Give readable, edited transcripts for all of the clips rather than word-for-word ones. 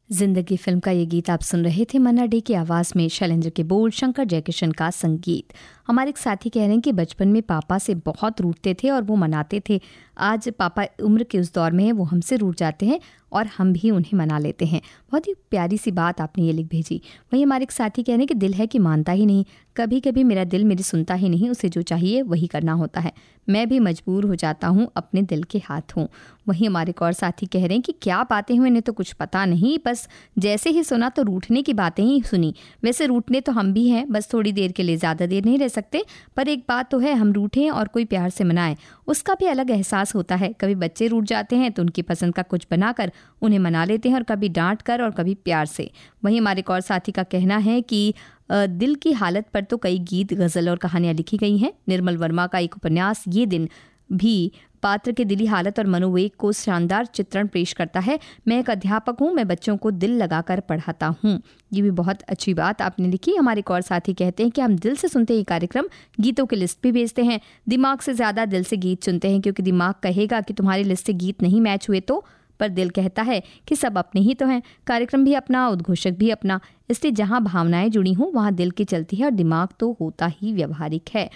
जिंदगी फिल्म का ये गीत आप सुन रहे थे मन्ना डे की आवाज़ में। शैलेंद्र के बोल, शंकर जयकिशन का संगीत। हमारे एक साथी कह रहे हैं कि बचपन में पापा से बहुत रूठते थे और वो मनाते थे। आज पापा उम्र के उस दौर में हैं, वो हमसे रूठ जाते हैं और हम भी उन्हें मना लेते हैं। बहुत ही प्यारी सी बात आपने ये लिख भेजी। वहीं हमारे एक साथी कह रहे हैं कि दिल है कि मानता ही नहीं, कभी कभी मेरा दिल मेरी सुनता ही नहीं, उसे जो चाहिए वही करना होता है। मैं भी मजबूर हो जाता हूँ अपने दिल के हाथों। वहीं हमारे एक और साथी कह रहे हैं कि क्या बातें हुई, इन्हें तो कुछ पता नहीं, बस जैसे ही सुना तो रूठने की बातें ही सुनी। वैसे रूठने तो हम भी हैं, बस थोड़ी देर के लिए, ज़्यादा देर नहीं रह सकते। पर एक बात तो है, हम रूठें और कोई प्यार से मनाए, उसका भी अलग एहसास होता है। कभी बच्चे रूठ जाते हैं तो उनकी पसंद का कुछ बनाकर उन्हें मना लेते हैं, और कभी डांट कर और कभी प्यार से। वहीं हमारे एक और साथी का कहना है कि दिल की हालत पर तो कई गीत, गज़ल और कहानियां लिखी गई हैं। निर्मल वर्मा का एक उपन्यास ये दिन भी पात्र के दिली हालत और मनोवेग को शानदार चित्रण पेश करता है। मैं एक अध्यापक हूँ, मैं बच्चों को दिल लगाकर पढ़ाता हूँ। ये भी बहुत अच्छी बात आपने लिखी। हमारे एक और साथी कहते हैं कि हम दिल से सुनते ही कार्यक्रम, गीतों की लिस्ट भी भेजते हैं। दिमाग से ज़्यादा दिल से गीत चुनते हैं, क्योंकि दिमाग कहेगा कि तुम्हारी लिस्ट से गीत नहीं मैच हुए तो, पर दिल कहता है कि सब अपने ही तो हैं। कार्यक्रम भी अपना, उद्घोषक भी अपना, इसलिए जहाँ भावनाएं जुड़ी हों वहाँ दिल की चलती है, और दिमाग तो होता ही व्यवहारिक है।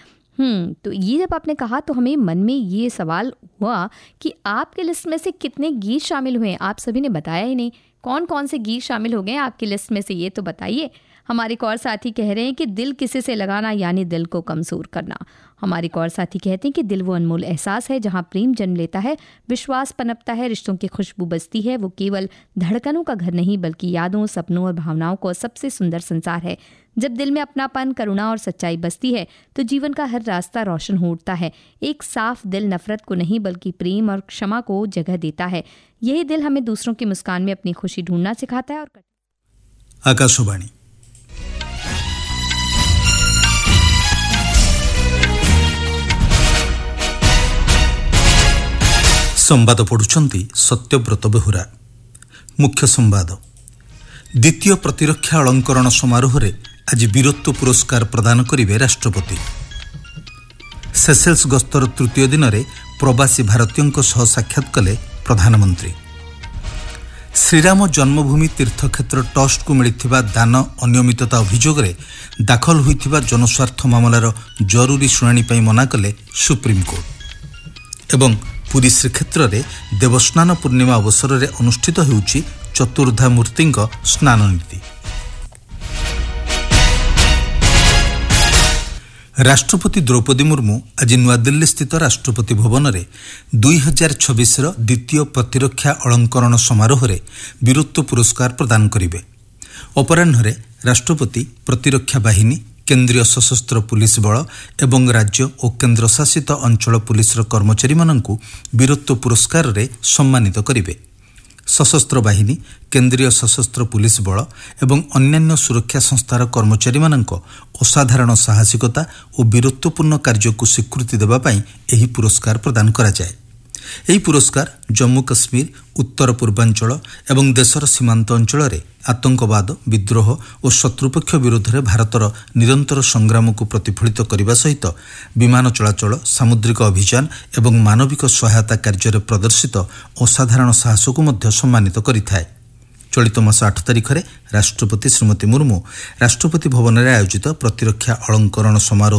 तो ये जब आपने कहा तो हमें मन में ये सवाल हुआ कि आपके लिस्ट में से कितने गीत शामिल हुए हैं। आप सभी ने बताया ही नहीं, कौन कौन से गीत शामिल हो गए आपकी लिस्ट में से, ये तो बताइए। हमारे एक और साथी कह रहे हैं कि दिल किसी से लगाना यानी दिल को कमज़ोर करना। हमारे एक और साथी कहते हैं कि दिल वो अनमोल एहसास है जहाँ प्रेम जन्म लेता है, विश्वास पनपता है, रिश्तों की खुशबू बसती है। वो केवल धड़कनों का घर नहीं, बल्कि यादों, सपनों और भावनाओं को सबसे सुंदर संसार है। जब दिल में अपनापन, करुणा और सच्चाई बसती है तो जीवन का हर रास्ता रोशन हो उठता है। एक साफ दिल नफरत को नहीं, बल्कि प्रेम और क्षमा को जगह देता है। यही दिल हमें दूसरों की मुस्कान में अपनी खुशी ढूंढना सिखाता है। और आकाशवाणी संवाद पढ़ुछंती सत्यव्रत बेहुरा। मुख्य संवाद। द्वितीय प्रतिरक्षा अलंकरण समारोह रे आज वीरत्व पुरस्कार प्रदान करिवे राष्ट्रपति। सेसेल्स गस्तर तृतीय दिन में प्रवासी भारतीयों सह साक्षात कले प्रधानमंत्री। श्रीराम जन्मभूमि तीर्थक्षेत्र ट्रस्ट को मिलिथिबा दान अनियमितता अभियोग रे दाखल होइथिबा जनस्वार्थ मामलार जरूरी शुणाणी पई मना कले सुप्रीमकोर्ट। एवं पुरी श्रीक्षेत्र में देवस्नान पूर्णिमा अवसर में अनुष्ठित होउछि चतुर्धा मूर्ति स्नान नीति। राष्ट्रपति द्रौपदी मुर्मू आज नुआदिल्ली स्थित राष्ट्रपति भवन में 2026 द्वितीय प्रतिरक्षा अलंकरण समारोह में वीरत्व पुरस्कार प्रदान करिवे। अपराह्न राष्ट्रपति प्रतिरक्षा बाहिनी, केंद्रीय सशस्त्र पुलिस बल एवं राज्य और केंद्र शासित अंचल पुलिस कर्मचारी माननकु वीरत्व पुरस्कार रे सम्मानित करिवे। सशस्त्र बाहिनी, केंद्रीय सशस्त्र पुलिस बल एवं अन्यान्य सुरक्षा संस्थार कर्मचारी माननक असाधारण साहसिकता और वीरत्वपूर्ण कार्य को स्वीकृति देबा पई एही पुरस्कार प्रदान करा जाय। ଏହି पुरस्कार जम्मू कश्मीर, उत्तर पूर्वांचल एवं देशर सीमांत अंचल में आतंकवाद, विद्रोह और शत्रुपक्ष विरोध में भारतर निरंतर संग्राम को प्रतिफलित करने सहित विमान चलाचल, सामुद्रिक अभियान एवं मानविक सहायता कार्य में प्रदर्शित असाधारण साहस को मध्य सम्मानित करिथाए। चलित मास 8 तारिख में राष्ट्रपति श्रीमती मुर्मू राष्ट्रपति भवन में आयोजित प्रतिरक्षा अलंकरण समारोह